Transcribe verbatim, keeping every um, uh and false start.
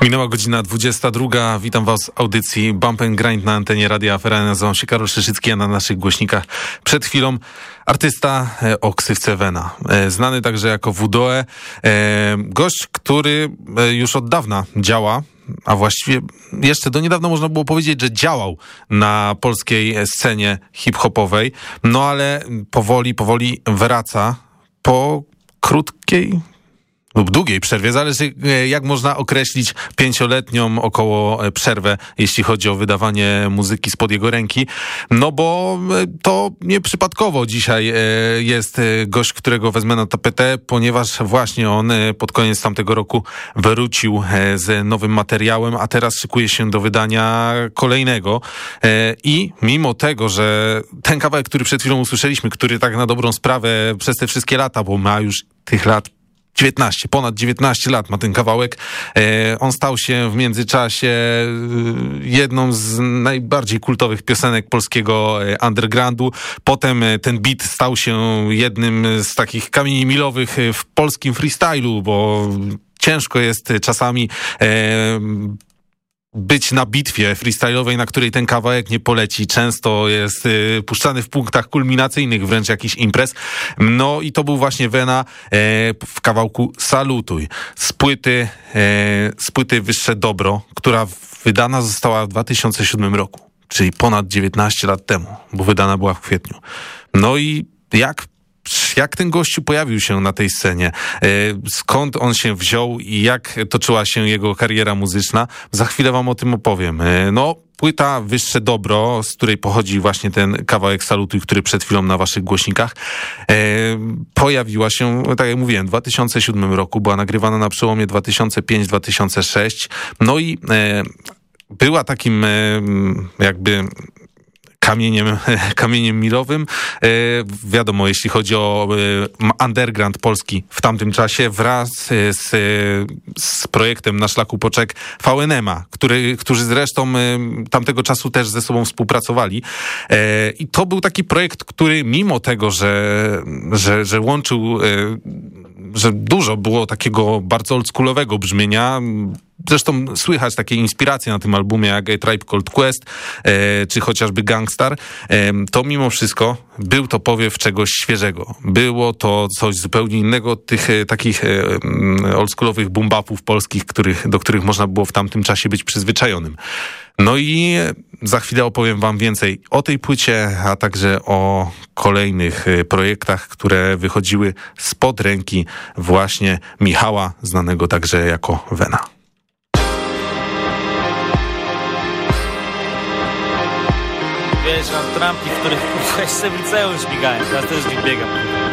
Minęła godzina dwudziesta druga. Witam Was w audycji Bump and Grind na antenie Radia Afera. Nazywam się Karol Szyszycki, a na naszych głośnikach przed chwilą artysta o ksywce Vena. Znany także jako W D O E. Gość, który już od dawna działa, a właściwie jeszcze do niedawna można było powiedzieć, że działał na polskiej scenie hip-hopowej. No ale powoli, powoli wraca po krótkiej lub długiej przerwie, zależy jak można określić pięcioletnią około przerwę, jeśli chodzi o wydawanie muzyki spod jego ręki, no bo to nieprzypadkowo dzisiaj jest gość, którego wezmę na tapetę, ponieważ właśnie on pod koniec tamtego roku wrócił z nowym materiałem, a teraz szykuje się do wydania kolejnego i mimo tego, że ten kawałek, który przed chwilą usłyszeliśmy, który tak na dobrą sprawę przez te wszystkie lata, bo ma już tych lat dziewiętnaście, ponad dziewiętnaście lat ma ten kawałek. E, on stał się w międzyczasie e, jedną z najbardziej kultowych piosenek polskiego e, undergroundu. Potem e, ten beat stał się jednym z takich kamieni milowych w polskim freestylu, bo ciężko jest czasami e, być na bitwie freestyle'owej, na której ten kawałek nie poleci. Często jest y, puszczany w punktach kulminacyjnych wręcz jakichś imprez. No i to był właśnie Vena e, w kawałku Salutuj. Z płyty, e, z płyty Wyższe Dobro, która wydana została w dwa tysiące siódmym roku, czyli ponad dziewiętnaście lat temu, bo wydana była w kwietniu. No i jak Jak ten gościu pojawił się na tej scenie? Skąd on się wziął i jak toczyła się jego kariera muzyczna? Za chwilę wam o tym opowiem. No, płyta Wyższe Dobro, z której pochodzi właśnie ten kawałek Salutuj, który przed chwilą na waszych głośnikach, pojawiła się, tak jak mówiłem, w dwa tysiące siódmym roku. Była nagrywana na przełomie dwa tysiące piąty dwa tysiące szósty. No i była takim jakby kamieniem, kamieniem milowym. E, wiadomo, jeśli chodzi o e, underground polski w tamtym czasie, wraz z, z projektem Na Szlaku Poczek V N M a, który, którzy zresztą e, tamtego czasu też ze sobą współpracowali. E, I to był taki projekt, który mimo tego, że, że, że łączył, e, że dużo było takiego bardzo oldschoolowego brzmienia, zresztą słychać takie inspiracje na tym albumie jak A Tribe Called Quest, e, czy chociażby Gangstar, e, to mimo wszystko był to powiew czegoś świeżego. Było to coś zupełnie innego od tych e, takich e, oldschoolowych boom-bapów polskich, których, do których można było w tamtym czasie być przyzwyczajonym. No i za chwilę opowiem wam więcej o tej płycie, a także o kolejnych projektach, które wychodziły spod ręki właśnie Michała, znanego także jako Vena. Wiesz, mam trampki, w których jeszcze w liceum śmigałem, teraz też w nich biegam.